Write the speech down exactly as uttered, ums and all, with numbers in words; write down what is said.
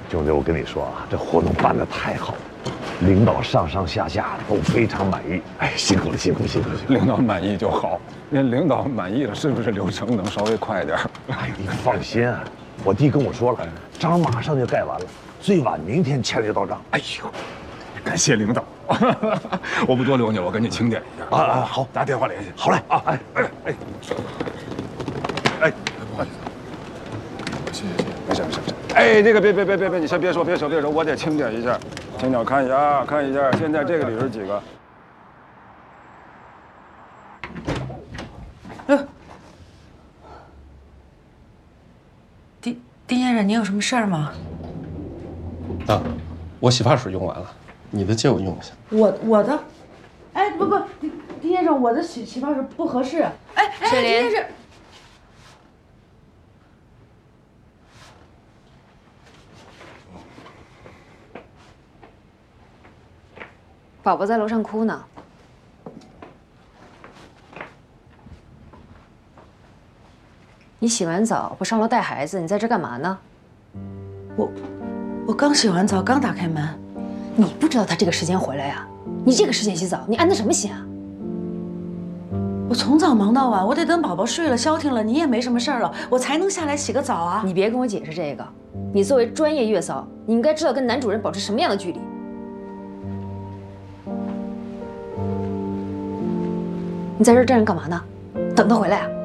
兄弟，我跟你说啊，这活动办得太好了，领导上上下下都非常满意。哎，辛苦了，辛苦，辛苦，辛苦。 领导满意就好。您领导满意了，是不是流程能稍微快一点？ 哎，你放心啊，我弟跟我说了，章马上就盖完了，最晚明天签就到账。 哎呦，感谢领导。我不多留你了，我跟你清点一下。 啊啊，好， 打电话联系。 好嘞啊，哎哎哎哎， 不好意思，谢谢谢谢，没事没事没事。哎，这个别别别别别，你先别说别说别说，我得清点一下。清点看一下啊，看一下，现在这个里是几个？ 呃，丁丁先生，您有什么事儿吗？ 啊，我洗发水用完了，你的借我用一下。 我我的，哎不不，丁丁先生，我的洗洗发水不合适。哎哎，丁先生。 宝宝在楼上哭呢。你洗完澡不上楼带孩子，你在这干嘛呢？ 我我刚洗完澡，刚打开门。 你不知道他这个时间回来呀？你这个时间洗澡，你安的什么心啊？ 我从早忙到晚，我得等宝宝睡了消停了，你也没什么事儿了，我才能下来洗个澡啊。 你别跟我解释这个，你作为专业月嫂，你应该知道跟男主人保持什么样的距离。你在这儿站着干嘛呢？等他回来啊！